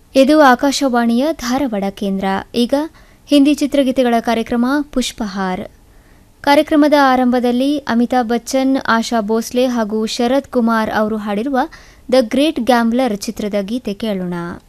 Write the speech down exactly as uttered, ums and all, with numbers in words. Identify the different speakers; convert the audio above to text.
Speaker 1: ಇದು ಆಕಾಶವಾಣಿಯ ಧಾರವಾಡ ಕೇಂದ್ರ. ಈಗ ಹಿಂದಿ ಚಿತ್ರಗೀತೆಗಳ ಕಾರ್ಯಕ್ರಮ ಪುಷ್ಪಹಾರ್. ಕಾರ್ಯಕ್ರಮದ ಆರಂಭದಲ್ಲಿ ಅಮಿತಾಬ್ ಬಚ್ಚನ್, ಆಶಾ ಭೋಸ್ಲೆ ಹಾಗೂ ಶರದ್ ಕುಮಾರ್ ಅವರು ಹಾಡಿರುವ ದ ಗ್ರೇಟ್ ಗ್ಯಾಂಬ್ಲರ್ ಚಿತ್ರದ ಗೀತೆ ಕೇಳೋಣ.